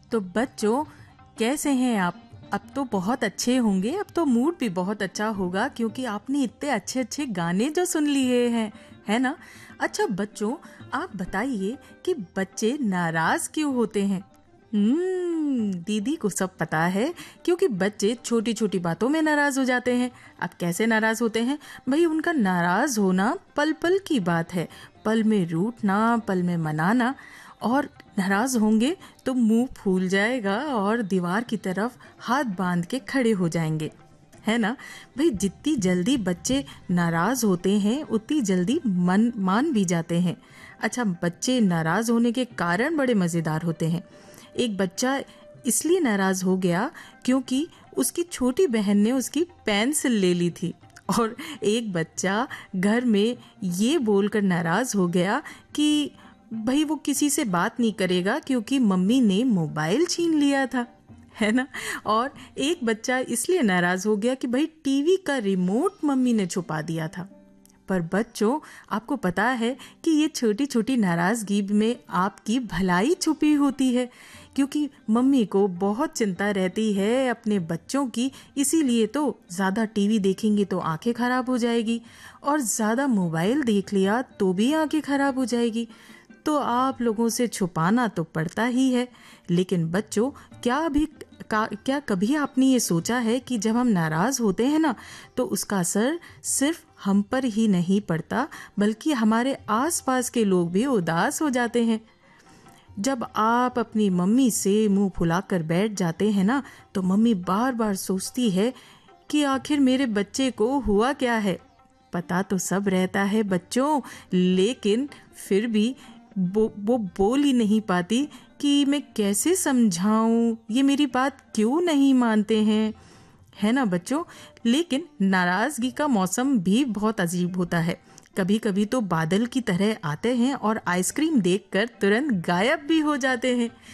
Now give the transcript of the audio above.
तो बच्चों, कैसे हैं आप? अब तो बहुत अच्छे होंगे। अब तो मूड भी बहुत अच्छा होगा क्योंकि आपने इतने अच्छे अच्छे गाने जो सुन लिए हैं, है ना? अच्छा बच्चों, आप बताइए कि बच्चे नाराज क्यों होते हैं? दीदी को सब पता है क्योंकि बच्चे छोटी छोटी बातों में नाराज हो जाते हैं। अब कैसे नाराज होते हैं? भाई, उनका नाराज होना पल पल की बात है। पल में रूठना, पल में मनाना। और नाराज होंगे तो मुंह फूल जाएगा और दीवार की तरफ हाथ बांध के खड़े हो जाएंगे, है ना? भाई, जितनी जल्दी बच्चे नाराज होते हैं उतनी जल्दी मान भी जाते हैं। अच्छा, बच्चे नाराज होने के कारण बड़े मजेदार होते हैं। एक बच्चा इसलिए नाराज हो गया क्योंकि उसकी छोटी बहन ने उसकी पेंसिल ले ली थी। और एक बच्चा घर में ये बोलकर नाराज हो गया कि भाई वो किसी से बात नहीं करेगा क्योंकि मम्मी ने मोबाइल छीन लिया था, है ना? और एक बच्चा इसलिए नाराज हो गया कि भाई टीवी का रिमोट मम्मी ने छुपा दिया था। पर बच्चों, आपको पता है कि ये छोटी छोटी नाराजगी में आपकी भलाई छुपी होती है, क्योंकि मम्मी को बहुत चिंता रहती है अपने बच्चों की। इसीलिए तो ज़्यादा टीवी देखेंगे तो आंखें खराब हो जाएगी, और ज़्यादा मोबाइल देख लिया तो भी आंखें खराब हो जाएगी। तो आप लोगों से छुपाना तो पड़ता ही है। लेकिन बच्चों, क्या कभी आपने ये सोचा है कि जब हम नाराज होते हैं ना, तो उसका असर सिर्फ हम पर ही नहीं पड़ता, बल्कि हमारे आसपास के लोग भी उदास हो जाते हैं। जब आप अपनी मम्मी से मुंह फुलाकर बैठ जाते हैं ना, तो मम्मी बार बार सोचती है कि आखिर मेरे बच्चे को हुआ क्या है। पता तो सब रहता है बच्चों, लेकिन फिर भी वो बोल ही नहीं पाती कि मैं कैसे समझाऊं, ये मेरी बात क्यों नहीं मानते हैं, है ना बच्चों? लेकिन नाराजगी का मौसम भी बहुत अजीब होता है। कभी कभी तो बादल की तरह आते हैं और आइसक्रीम देखकर तुरंत गायब भी हो जाते हैं।